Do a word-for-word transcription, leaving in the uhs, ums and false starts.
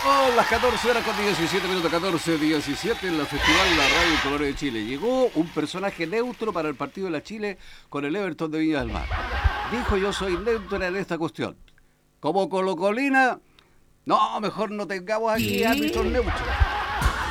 Oh, las catorce horas con diecisiete minutos, catorce diecisiete en la Festival La Radio Colores de Chile. Llegó un personaje neutro para el partido de la Chile con el Everton de Viña del Mar. Dijo: yo soy neutro en esta cuestión. Como colocolina, no, mejor no tengamos aquí árbitros neutros.